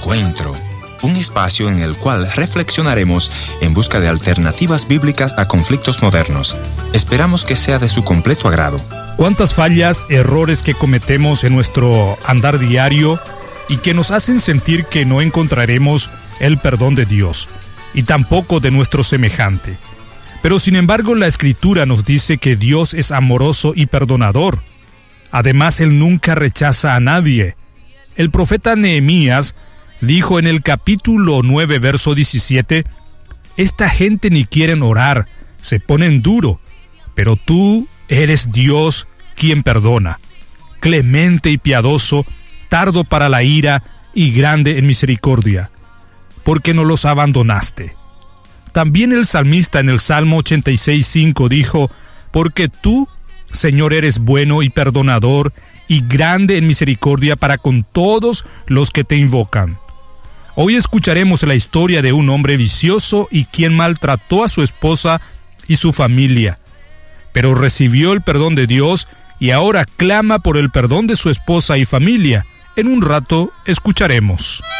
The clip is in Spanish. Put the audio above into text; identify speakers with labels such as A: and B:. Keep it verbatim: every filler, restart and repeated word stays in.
A: Encuentro, un espacio en el cual reflexionaremos en busca de alternativas bíblicas a conflictos modernos. Esperamos que sea de su completo agrado.
B: ¿Cuántas fallas, errores que cometemos en nuestro andar diario y que nos hacen sentir que no encontraremos el perdón de Dios y tampoco de nuestro semejante? Pero sin embargo la Escritura nos dice que Dios es amoroso y perdonador. Además, Él nunca rechaza a nadie. El profeta Nehemías dijo en el capítulo nueve, verso diecisiete, «Esta gente ni quieren orar, se ponen duro, pero tú eres Dios quien perdona, clemente y piadoso, tardo para la ira y grande en misericordia, porque no los abandonaste». También el salmista en el Salmo ochenta y seis, cinco dijo, «Porque tú, Señor, eres bueno y perdonador y grande en misericordia para con todos los que te invocan». Hoy escucharemos la historia de un hombre vicioso y quien maltrató a su esposa y su familia, pero recibió el perdón de Dios y ahora clama por el perdón de su esposa y familia. En un rato escucharemos.